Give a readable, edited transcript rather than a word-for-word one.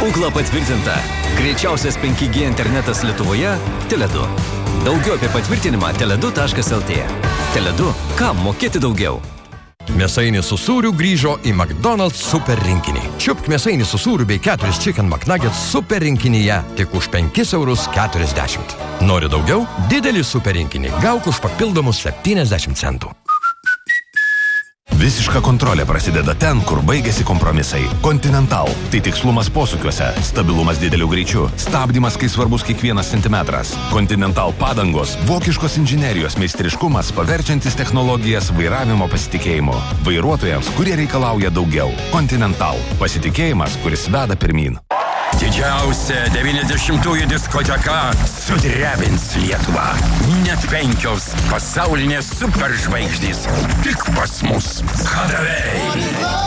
Ūkla patvirtinta. Greičiausias 5G internetas Lietuvoje – Tele2. Daugiau apie patvirtinimą tele2.lt. Tele2. Kam mokėti daugiau? Mėsainis su sūriu grįžo į McDonald's super rinkinį. Čiupk mėsainį su sūriu bei 4 Chicken McNuggets super rinkinyje tik už 5,40 €. Nori daugiau? Didelį super rinkinį gauk už papildomus 70 centų. Visiška kontrolė prasideda ten, kur baigėsi kompromisai. Continental – tai tikslumas posūkiuose, stabilumas dideliu greičiu, stabdymas, kai svarbus kiekvienas centimetras. Continental padangos – vokiškos inžinerijos meistriškumas, paverčiantis technologijas vairavimo pasitikėjimu. Vairuotojams, kurie reikalauja daugiau. Continental – pasitikėjimas, kuris veda pirmyn. Didžiausia 90-ųjų diskoteka sudrebins Lietuvą. Net 5 pasaulinės superžvaigždės. Tik pas mus. Kadavei.